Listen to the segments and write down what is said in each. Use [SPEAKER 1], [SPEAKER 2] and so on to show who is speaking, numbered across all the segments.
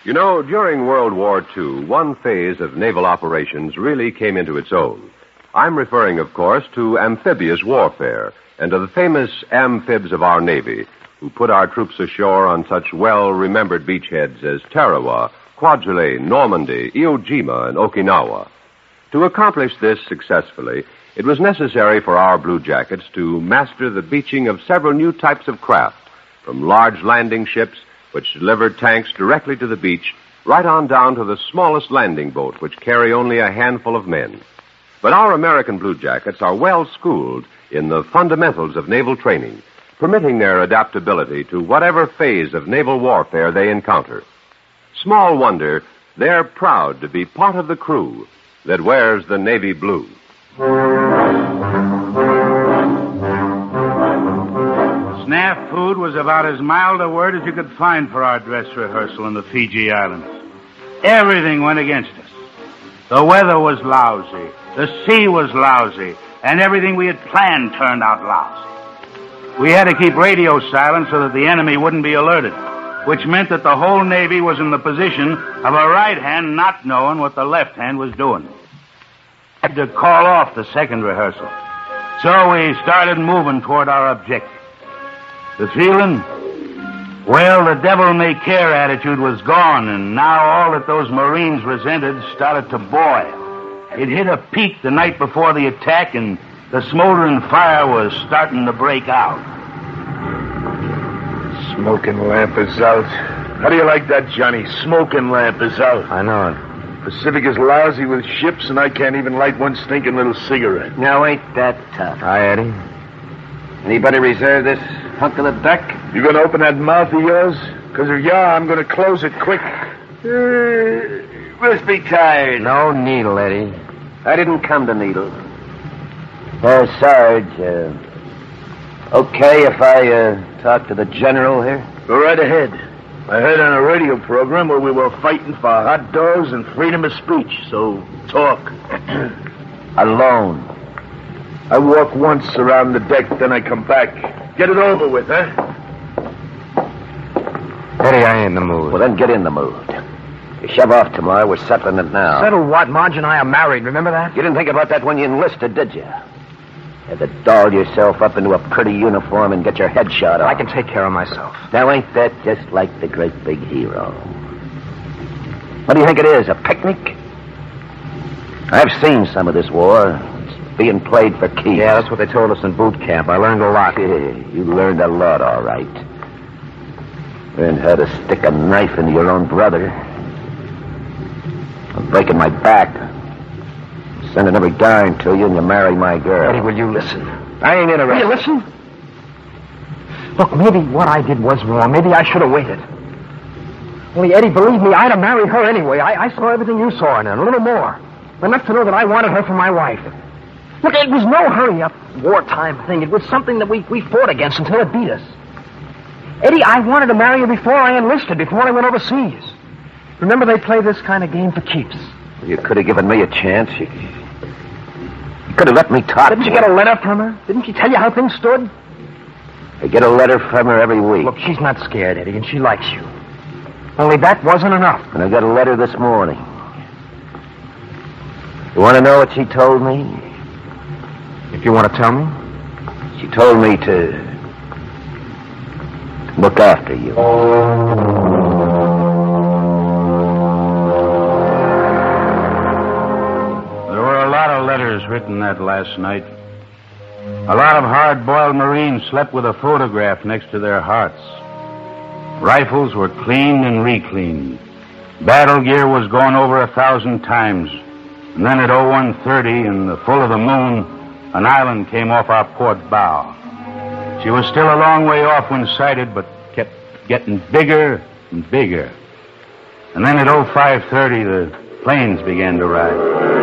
[SPEAKER 1] You know, during World War II, one phase of naval operations really came into its own. I'm referring, of course, to amphibious warfare and to the famous amphibs of our Navy who put our troops ashore on such well-remembered beachheads as Tarawa, Kwajalein, Normandy, Iwo Jima, and Okinawa. To accomplish this successfully, it was necessary for our Blue Jackets to master the beaching of several new types of craft, from large landing ships which delivered tanks directly to the beach, right on down to the smallest landing boat, which carry only a handful of men. But our American Blue Jackets are well schooled in the fundamentals of naval training, permitting their adaptability to whatever phase of naval warfare they encounter. Small wonder they're proud to be part of the crew that wears the navy blue.
[SPEAKER 2] Snafu was about as mild a word as you could find for our dress rehearsal in the Fiji Islands. Everything went against us. The weather was lousy, the sea was lousy, and everything we had planned turned out lousy. We had to keep radio silent so that the enemy wouldn't be alerted, which meant that the whole Navy was in the position of a right hand not knowing what the left hand was doing. We had to call off the second rehearsal. So we started moving toward our objective. The feeling? Well, the devil-may-care attitude was gone, and now all that those Marines resented started to boil. It hit a peak the night before the attack, and the smoldering fire was starting to break out.
[SPEAKER 3] Smoking lamp is out. How do you like that, Johnny? Smoking lamp is out.
[SPEAKER 4] I know it.
[SPEAKER 3] Pacific is lousy with ships, and I can't even light one stinking little cigarette.
[SPEAKER 4] Now, ain't that tough? Hi, Eddie. Anybody reserve this hunk of the deck?
[SPEAKER 3] You gonna open that mouth of yours? Because if you are, I'm gonna close it quick.
[SPEAKER 4] Must be tired. No needle, Eddie. I didn't come to needle. Sarge, okay if I talk to the general here?
[SPEAKER 3] Go right ahead. I heard on a radio program where we were fighting for hot dogs and freedom of speech, so talk.
[SPEAKER 4] Alone.
[SPEAKER 3] I walk once around the deck, then I come back. Get it over with, huh?
[SPEAKER 4] Eddie, I ain't in the mood. Well, then get in the mood. You shove off tomorrow. We're settling it now.
[SPEAKER 5] Settle what? Marge and I are married. Remember that?
[SPEAKER 4] You didn't think about that when you enlisted, did you? You had to doll yourself up into a pretty uniform and get your head shot off.
[SPEAKER 5] I can take care of myself.
[SPEAKER 4] Now, ain't that just like the great big hero? What do you think it is, a picnic? I've seen some of this war. It's being played for keeps.
[SPEAKER 5] Yeah, that's what they told us in boot camp. I learned a lot.
[SPEAKER 4] You learned a lot, all right. Learned how to stick a knife into your own brother. I'm breaking my back. Sending every dime to you, and you marry my girl.
[SPEAKER 5] Eddie, will you listen?
[SPEAKER 4] I ain't interested.
[SPEAKER 5] Will you listen? Look, maybe what I did was wrong. Maybe I should have waited. Only, Eddie, believe me, I'd have married her anyway. I saw everything you saw in her, and a little more. Enough to know that I wanted her for my wife. Look, it was no hurry-up wartime thing. It was something that we fought against until it beat us. Eddie, I wanted to marry her before I enlisted, before I went overseas. Remember, they play this kind of game for keeps.
[SPEAKER 4] You could have given me a chance. You could have let me talk.
[SPEAKER 5] Didn't you get a letter from her? Didn't she tell you how things stood?
[SPEAKER 4] I get a letter from her every week.
[SPEAKER 5] Look, she's not scared, Eddie, and she likes you. Only that wasn't enough.
[SPEAKER 4] And I got a letter this morning. You want to know what she told me?
[SPEAKER 5] If you want to tell me.
[SPEAKER 4] She told me to look after you.
[SPEAKER 2] Letters written that last night. A lot of hard-boiled Marines slept with a photograph next to their hearts. Rifles were cleaned and re-cleaned. Battle gear was gone over 1,000 times. And then at 01:30, in the full of the moon, an island came off our port bow. She was still a long way off when sighted, but kept getting bigger and bigger. And then at 05:30, the planes began to rise.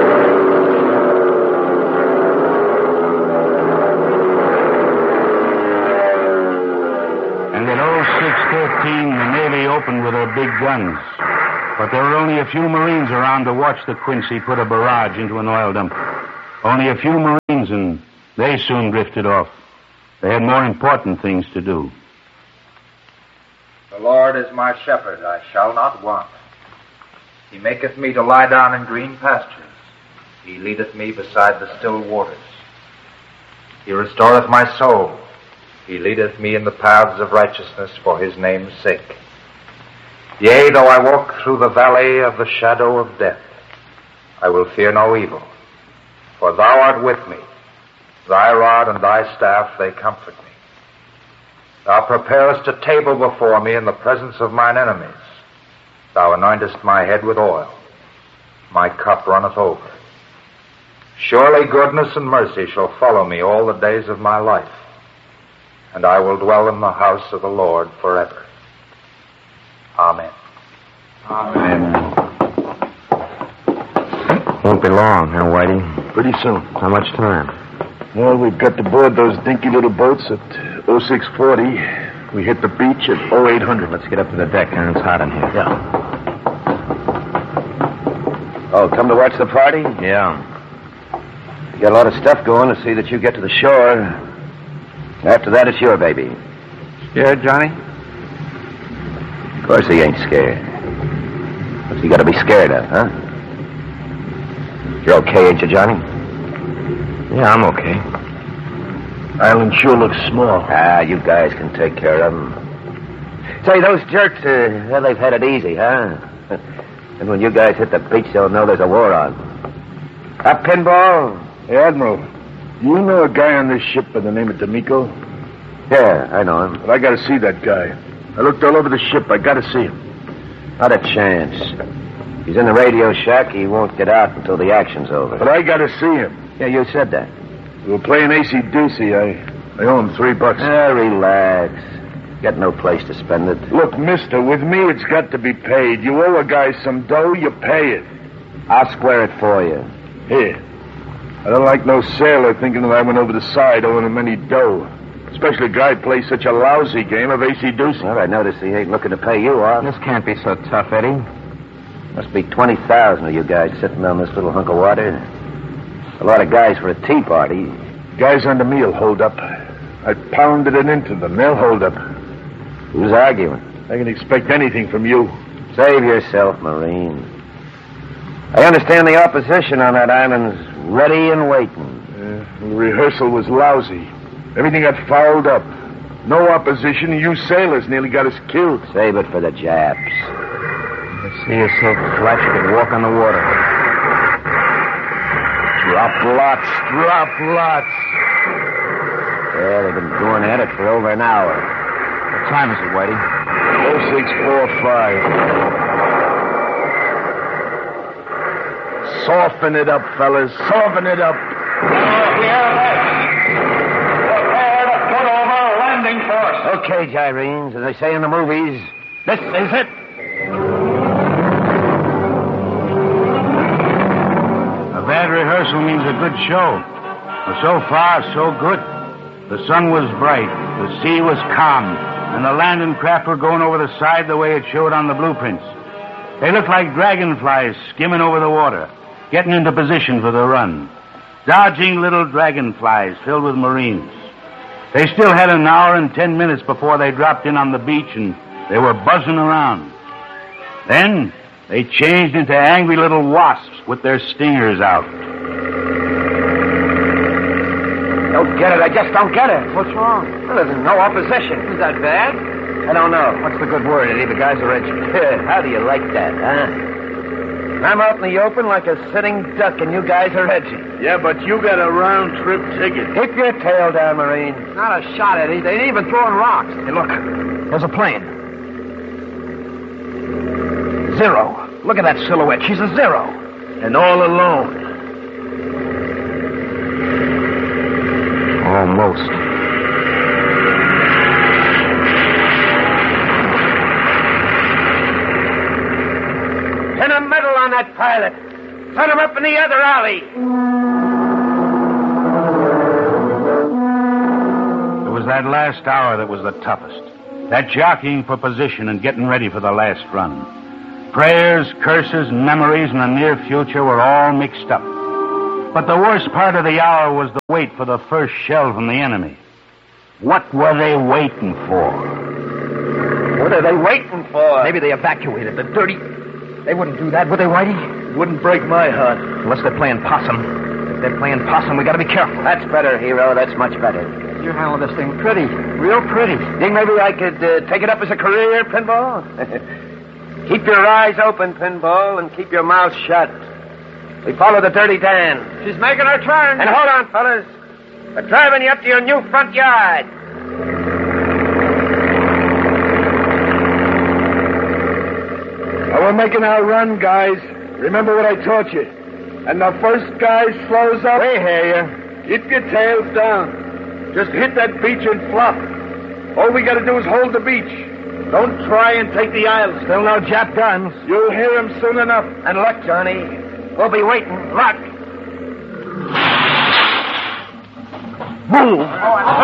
[SPEAKER 2] And at 06:13, the Navy opened with her big guns. But there were only a few Marines around to watch the Quincy put a barrage into an oil dump. Only a few Marines, and they soon drifted off. They had more important things to do.
[SPEAKER 6] The Lord is my shepherd, I shall not want. He maketh me to lie down in green pastures. He leadeth me beside the still waters. He restoreth my soul. He leadeth me in the paths of righteousness for his name's sake. Yea, though I walk through the valley of the shadow of death, I will fear no evil, for thou art with me. Thy rod and thy staff, they comfort me. Thou preparest a table before me in the presence of mine enemies. Thou anointest my head with oil. My cup runneth over. Surely goodness and mercy shall follow me all the days of my life, and I will dwell in the house of the Lord forever. Amen.
[SPEAKER 3] Amen.
[SPEAKER 5] Won't be long, huh, Whitey?
[SPEAKER 3] Pretty soon.
[SPEAKER 5] How much time?
[SPEAKER 3] Well, we've got to board those dinky little boats at 0640. We hit the beach at 0800.
[SPEAKER 5] Let's get up to the deck, huh? It's hot in here.
[SPEAKER 3] Yeah.
[SPEAKER 4] Oh, come to watch the party?
[SPEAKER 5] Yeah.
[SPEAKER 4] You got a lot of stuff going to see that you get to the shore. After that, it's your baby.
[SPEAKER 5] Scared, Johnny?
[SPEAKER 4] Of course he ain't scared. What's he got to be scared of, huh? You're okay, ain't you, Johnny?
[SPEAKER 5] Yeah, I'm okay.
[SPEAKER 3] Island sure looks small.
[SPEAKER 4] You guys can take care of them. Say, those jerks, well, they've had it easy, huh? And when you guys hit the beach, they'll know there's a war on. Up, Pinball?
[SPEAKER 3] Hey, Admiral, you know a guy on this ship by the name of D'Amico?
[SPEAKER 4] Yeah, I know him.
[SPEAKER 3] But I gotta see that guy. I looked all over the ship. I gotta see him.
[SPEAKER 4] Not a chance. He's in the radio shack. He won't get out until the action's over.
[SPEAKER 3] But I gotta see him.
[SPEAKER 4] Yeah, you said that.
[SPEAKER 3] We were playing AC/DC. I owe him $3.
[SPEAKER 4] Relax. Got no place to spend it.
[SPEAKER 3] Look, mister, with me it's got to be paid. You owe a guy some dough, you pay it.
[SPEAKER 4] I'll square it for you.
[SPEAKER 3] Here. I don't like no sailor thinking that I went over the side owing him any dough. Especially a guy plays such a lousy game of AC/DC.
[SPEAKER 4] Well, I notice he ain't looking to pay you off.
[SPEAKER 5] This can't be so tough, Eddie.
[SPEAKER 4] Must be 20,000 of you guys sitting on this little hunk of water. A lot of guys for a tea party.
[SPEAKER 3] Guys under me will hold up. I pounded it into them. They'll hold up.
[SPEAKER 4] Who's arguing?
[SPEAKER 3] I can expect anything from you.
[SPEAKER 4] Save yourself, Marine. I understand the opposition on that island's ready and waiting.
[SPEAKER 3] The rehearsal was lousy. Everything got fouled up. No opposition. You sailors nearly got us killed.
[SPEAKER 4] Save it for the Japs.
[SPEAKER 5] You see yourself flat, you could walk on the water.
[SPEAKER 3] Drop lots. Drop lots.
[SPEAKER 4] Yeah, they've been going at it for over an hour.
[SPEAKER 5] What time is it, Whitey?
[SPEAKER 3] 0645. Soften it up, fellas. Soften it up.
[SPEAKER 4] Okay, Gyrenes, as they say in the movies, this is it.
[SPEAKER 2] A bad rehearsal means a good show. Well, so far, so good. The sun was bright, the sea was calm, and the landing craft were going over the side the way it showed on the blueprints. They looked like dragonflies skimming over the water, getting into position for the run. Dodging little dragonflies filled with Marines. They still had an hour and 10 minutes before they dropped in on the beach, and they were buzzing around. Then they changed into angry little wasps with their stingers out.
[SPEAKER 4] Don't get it. I just don't get it.
[SPEAKER 5] What's wrong?
[SPEAKER 4] Well, there's no opposition.
[SPEAKER 5] Is that bad?
[SPEAKER 4] I don't know.
[SPEAKER 5] What's the good word, Eddie? The guys are edgy.
[SPEAKER 4] How do you like that, huh? I'm out in the open like a sitting duck, and you guys are edgy.
[SPEAKER 3] Yeah, but you got a round-trip ticket.
[SPEAKER 4] Keep your tail down, Marine.
[SPEAKER 5] Not a shot, Eddie. They ain't even throwing rocks. Hey, look. There's a plane. Zero. Look at that silhouette. She's a zero.
[SPEAKER 3] And all alone.
[SPEAKER 5] Almost.
[SPEAKER 4] Pin a medal on that pilot. Set him up in the other alley.
[SPEAKER 2] It was that last hour that was the toughest. That jockeying for position and getting ready for the last run. Prayers, curses, memories, and the near future were all mixed up. But the worst part of the hour was the wait for the first shell from the enemy. What were they waiting for?
[SPEAKER 4] What are they waiting for?
[SPEAKER 5] Maybe they evacuated. The dirty... They wouldn't do that, would they, Whitey?
[SPEAKER 3] Wouldn't break my heart.
[SPEAKER 5] Unless they're playing possum. If they're playing possum, we gotta be careful.
[SPEAKER 4] That's better, Hero. That's much better.
[SPEAKER 5] You handle this thing pretty. Real pretty.
[SPEAKER 4] Think maybe I could take it up as a career, Pinball? Keep your eyes open, Pinball, and keep your mouth shut. We follow the Dirty Dan.
[SPEAKER 5] She's making her turn.
[SPEAKER 4] And hold on, fellas. We're driving you up to your new front yard.
[SPEAKER 3] Now we're making our run, guys. Remember what I taught you. And the first guy slows up.
[SPEAKER 4] We hear you.
[SPEAKER 3] Keep your tails down. Just hit that beach and flop. All we gotta do is hold the beach. Don't try and take the island.
[SPEAKER 5] Still no Jap guns.
[SPEAKER 3] You'll hear him soon enough.
[SPEAKER 4] And look, Johnny, we'll be waiting. Look. Move.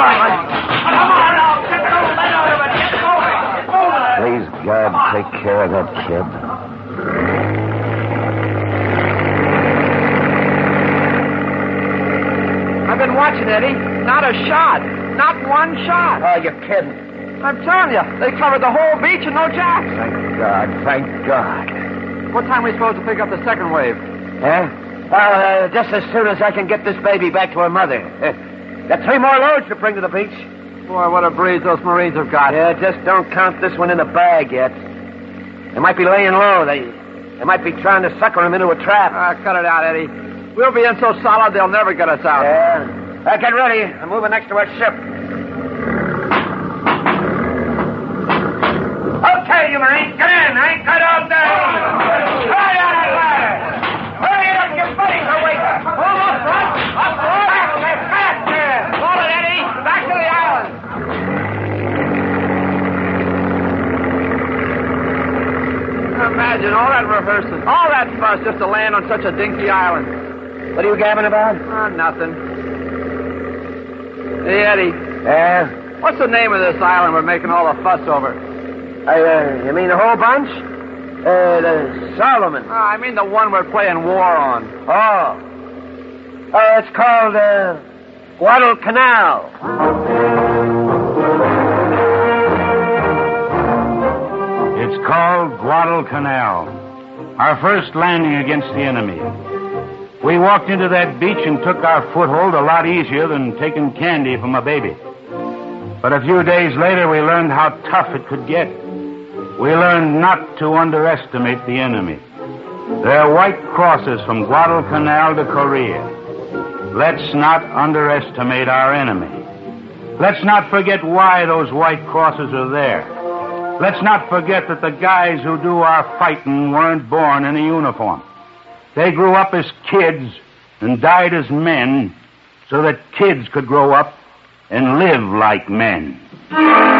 [SPEAKER 4] Please, God, take care of that kid.
[SPEAKER 5] I've been watching, Eddie. Not a shot. Not one shot.
[SPEAKER 4] Oh, you're kidding.
[SPEAKER 5] I'm telling you, they covered the whole beach and no Japs.
[SPEAKER 4] Thank God. Thank God.
[SPEAKER 5] What time are we supposed to pick up the second wave?
[SPEAKER 4] Huh? Just as soon as I can get this baby back to her mother. Got 3 more loads to bring to the beach.
[SPEAKER 5] Boy, what a breeze those Marines have got.
[SPEAKER 4] Yeah, just don't count this one in the bag yet. They might be laying low. They might be trying to sucker him into a trap.
[SPEAKER 5] Cut it out, Eddie. We'll be in so solid they'll never get us out.
[SPEAKER 4] Yeah. Get ready. I'm moving next to our ship. Okay, you Marines, get in. I ain't got all day. Try on that ladder. Hurry up, your buddies are waiting. Hold up, front. Up front. Faster.
[SPEAKER 5] Hold it, Eddie. Back to the island. Imagine all that rehearsing, all that fuss just to land on such a dinky island.
[SPEAKER 4] What are you gabbing about?
[SPEAKER 5] Nothing. Hey, Eddie.
[SPEAKER 4] Yeah?
[SPEAKER 5] What's the name of this island we're making all the fuss over?
[SPEAKER 4] You mean the whole bunch? The Solomon.
[SPEAKER 5] I mean the one we're playing war on.
[SPEAKER 4] Oh. It's called, Guadalcanal.
[SPEAKER 2] It's called Guadalcanal. Our first landing against the enemy. We walked into that beach and took our foothold a lot easier than taking candy from a baby. But a few days later, we learned how tough it could get. We learned not to underestimate the enemy. There are white crosses from Guadalcanal to Korea. Let's not underestimate our enemy. Let's not forget why those white crosses are there. Let's not forget that the guys who do our fighting weren't born in a uniform. They grew up as kids and died as men so that kids could grow up and live like men.